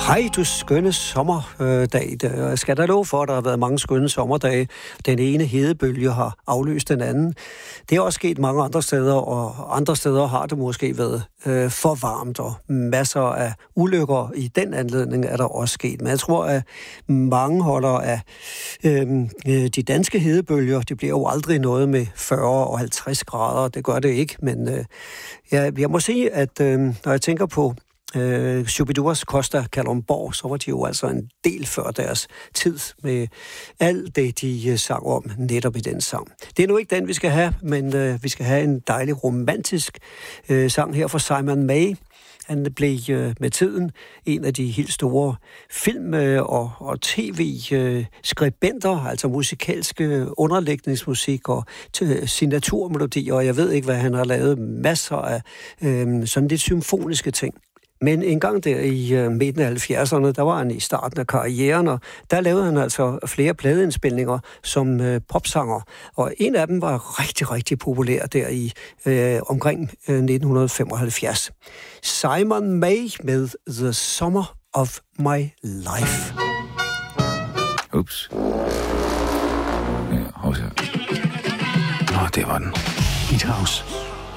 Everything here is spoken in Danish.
Hej, du skønne sommerdag. Jeg skal da love for, at der har været mange skønne sommerdage. Den ene hedebølge har afløst den anden. Det er også sket mange andre steder, og andre steder har det måske været for varmt, og masser af ulykker i den anledning er der også sket. Men jeg tror, at mange holder af de danske hedebølger. Det bliver jo aldrig noget med 40 og 50 grader. Det gør det ikke, men jeg må sige, at når jeg tænker på Shubiduras Costa Kalundborg, så var de jo altså en del før deres tid med alt det, de sang om netop i den sang. Det er nu ikke den, vi skal have, men vi skal have en dejlig romantisk sang her fra Simon May. Han blev med tiden en af de helt store film- og tv-skribenter, altså musikalske underlægningsmusik og signaturmelodier, og jeg ved ikke, hvad han har lavet, masser af sådan lidt symfoniske ting. Men en gang der i midten af 70'erne, der var han i starten af karrieren, og der lavede han altså flere pladeindspilninger som popsanger. Og en af dem var rigtig, rigtig populær der i omkring 1975. Simon May med The Summer of My Life. Ups. Ja, hov så. Nå, det var den. Hit House.